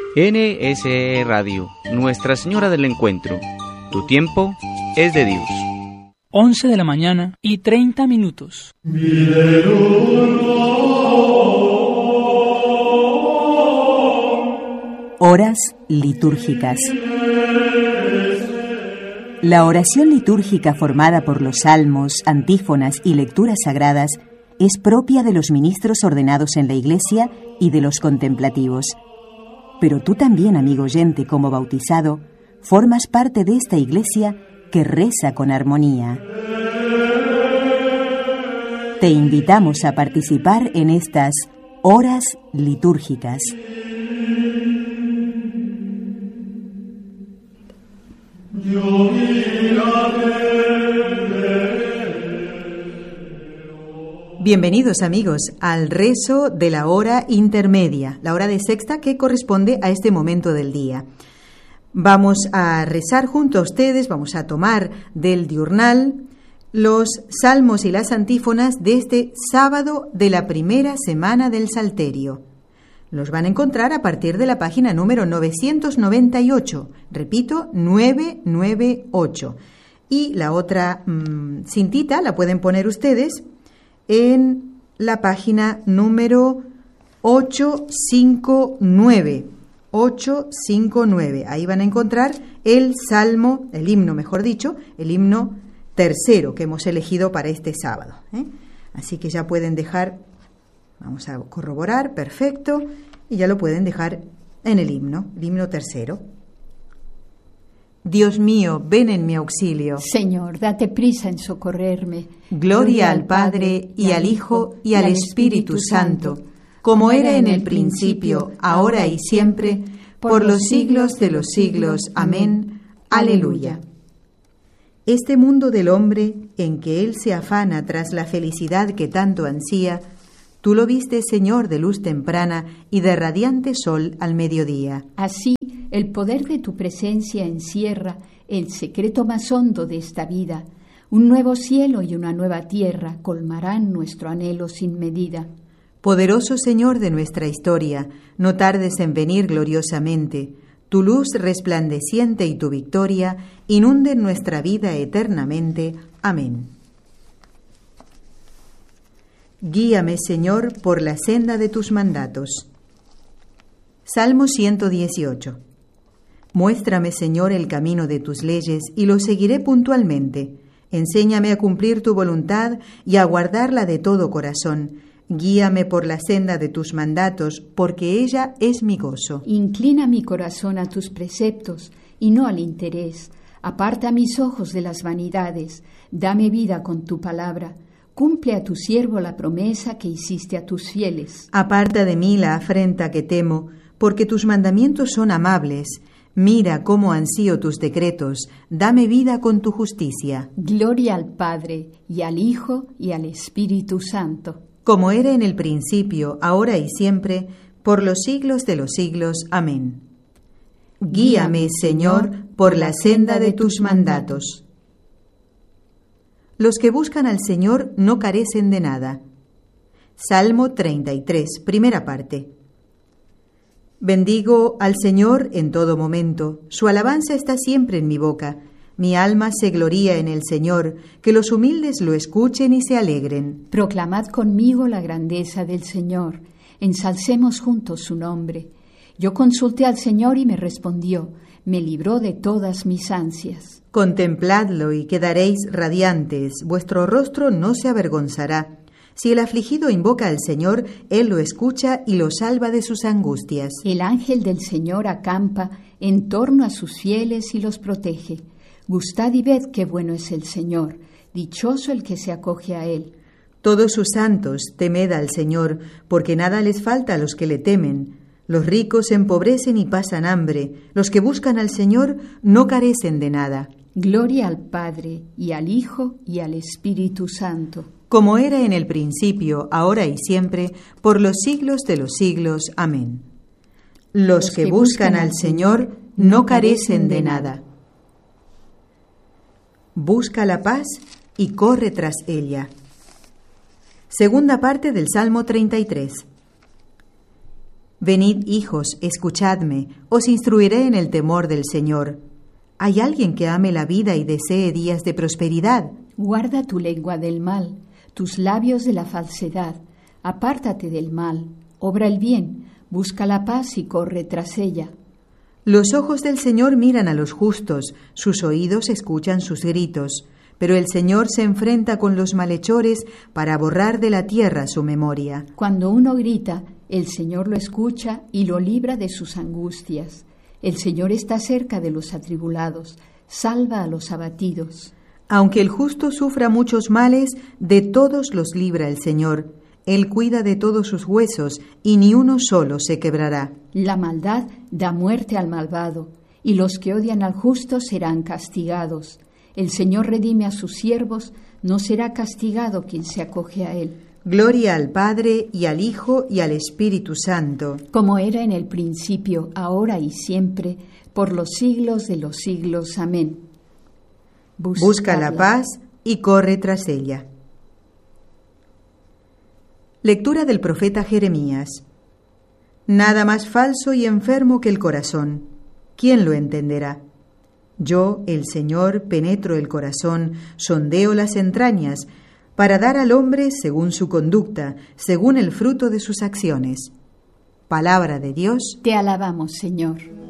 NSE Radio, Nuestra Señora del Encuentro. Tu tiempo es de Dios. 11 de la mañana y 30 minutos. Horas litúrgicas. La oración litúrgica formada por los salmos, antífonas y lecturas sagradas es propia de los ministros ordenados en la Iglesia y de los contemplativos. Pero tú también, amigo oyente, como bautizado, formas parte de esta Iglesia que reza con armonía. Te invitamos a participar en estas horas litúrgicas. Bienvenidos, amigos, al rezo de la hora intermedia, la hora de sexta que corresponde a este momento del día. Vamos a rezar junto a ustedes, vamos a tomar del diurnal los salmos y las antífonas de este sábado de la primera semana del Salterio. Los van a encontrar a partir de la página número 998, repito, 998. Y la otra cintita la pueden poner ustedes en la página número 859. 859. Ahí van a encontrar el salmo, el himno, mejor dicho, el himno tercero que hemos elegido para este sábado. Así que ya pueden dejar, vamos a corroborar, perfecto, y ya lo pueden dejar en el himno tercero. Dios mío, ven en mi auxilio. Señor, date prisa en socorrerme. Gloria al Padre, y al Hijo, y al Espíritu Santo, como era en el principio, ahora y siempre, por los siglos de los siglos. Amén. Aleluya. Este mundo del hombre, en que él se afana tras la felicidad que tanto ansía, tú lo viste, Señor, de luz temprana y de radiante sol al mediodía. Así, el poder de tu presencia encierra el secreto más hondo de esta vida. Un nuevo cielo y una nueva tierra colmarán nuestro anhelo sin medida. Poderoso Señor de nuestra historia, no tardes en venir gloriosamente. Tu luz resplandeciente y tu victoria inunden nuestra vida eternamente. Amén. Guíame, Señor, por la senda de tus mandatos. Salmo 118. Muéstrame, Señor, el camino de tus leyes y lo seguiré puntualmente. Enséñame a cumplir tu voluntad y a guardarla de todo corazón. Guíame por la senda de tus mandatos, porque ella es mi gozo. Inclina mi corazón a tus preceptos y no al interés. Aparta mis ojos de las vanidades. Dame vida con tu palabra. Cumple a tu siervo la promesa que hiciste a tus fieles. Aparta de mí la afrenta que temo, porque tus mandamientos son amables. Mira cómo ansío tus decretos. Dame vida con tu justicia. Gloria al Padre, y al Hijo, y al Espíritu Santo. Como era en el principio, ahora y siempre, por los siglos de los siglos. Amén. Guíame, Señor, por la senda de tus mandatos. Los que buscan al Señor no carecen de nada. Salmo 33, primera parte. Bendigo al Señor en todo momento. Su alabanza está siempre en mi boca. Mi alma se gloría en el Señor, que los humildes lo escuchen y se alegren. Proclamad conmigo la grandeza del Señor, ensalcemos juntos su nombre. Yo consulté al Señor y me respondió, me libró de todas mis ansias. Contempladlo y quedaréis radiantes, vuestro rostro no se avergonzará. Si el afligido invoca al Señor, Él lo escucha y lo salva de sus angustias. El ángel del Señor acampa en torno a sus fieles y los protege. Gustad y ved qué bueno es el Señor, dichoso el que se acoge a Él. Todos sus santos, temed al Señor, porque nada les falta a los que le temen. Los ricos se empobrecen y pasan hambre, los que buscan al Señor no carecen de nada. Gloria al Padre, y al Hijo, y al Espíritu Santo. Como era en el principio, ahora y siempre, por los siglos de los siglos. Amén. Los que buscan al Señor no carecen de nada. Busca la paz y corre tras ella. Segunda parte del Salmo 33. Venid, hijos, escuchadme, os instruiré en el temor del Señor. ¿Hay alguien que ame la vida y desee días de prosperidad? Guarda tu lengua del mal, tus labios de la falsedad. Apártate del mal, obra el bien, busca la paz y corre tras ella. Los ojos del Señor miran a los justos, sus oídos escuchan sus gritos, pero el Señor se enfrenta con los malhechores para borrar de la tierra su memoria. Cuando uno grita, el Señor lo escucha y lo libra de sus angustias. El Señor está cerca de los atribulados, salva a los abatidos. Aunque el justo sufra muchos males, de todos los libra el Señor. Él cuida de todos sus huesos y ni uno solo se quebrará. La maldad da muerte al malvado, y los que odian al justo serán castigados. El Señor redime a sus siervos, no será castigado quien se acoge a Él. Gloria al Padre, y al Hijo, y al Espíritu Santo. Como era en el principio, ahora y siempre, por los siglos de los siglos. Amén. Busca la paz y corre tras ella. Lectura del profeta Jeremías. Nada más falso y enfermo que el corazón. ¿Quién lo entenderá? Yo, el Señor, penetro el corazón, sondeo las entrañas, para dar al hombre según su conducta, según el fruto de sus acciones. Palabra de Dios. Te alabamos, Señor.